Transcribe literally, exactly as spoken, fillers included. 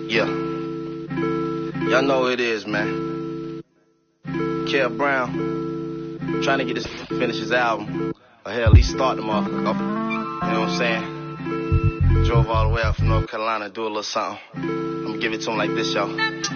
Yeah. Y'all know who it is, man. Kel Brown. Trying to get this finish his album. Or hell, at least start the motherfucker off. You know what I'm saying? Drove all the way out from North Carolina to do a little something. I'm gonna give it to him like this, y'all.